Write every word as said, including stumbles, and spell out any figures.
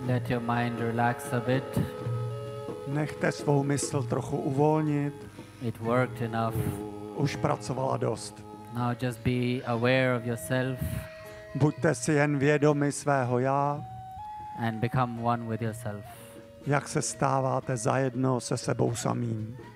Let your mind relax a bit. Nechte svou mysl trochu uvolnit. It worked enough. Už pracovala dost. Now just be aware of yourself. Buďte si jen vědomi svého já. And become one with yourself. Jak se stáváte zajedno se sebou samým.